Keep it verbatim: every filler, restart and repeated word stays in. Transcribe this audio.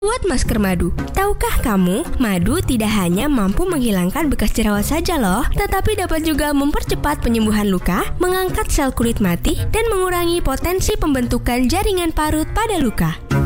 Buat masker madu. Tahukah kamu, madu tidak hanya mampu menghilangkan bekas jerawat saja loh, tetapi dapat juga mempercepat penyembuhan luka, mengangkat sel kulit mati, dan mengurangi potensi pembentukan jaringan parut pada luka.